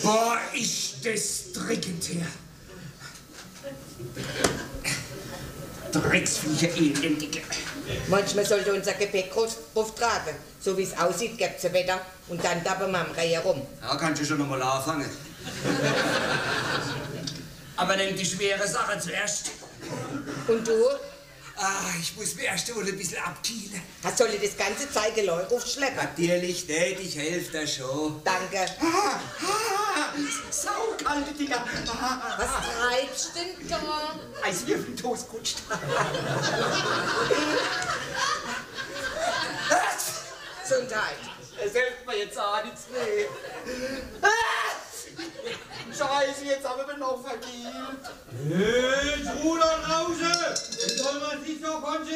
Boah, ist das dringend her. Drecksviecher, elendige. Manchmal sollte unser Gepäck auftragen. So wie es aussieht, gibt's ein Wetter und dann tappen wir am Reihe rum. Ja, kannst du schon noch mal anfangen. Aber nimm die schwere Sache zuerst. Und du? Ah, ich muss mir erst wohl ein bisschen abkühlen. Soll ich das ganze Zeigeleu aufschleppen? Natürlich nicht, ich helfe dir schon. Danke. Saukalte Dinger. Was treibst du denn da? Eiswürfeltoast kutscht. Gesundheit. Es hilft mir jetzt auch nichts mehr. Scheiße, jetzt haben wir noch verkehlt. Hey, Bruder, Rause! Soll man sich noch konzentrieren?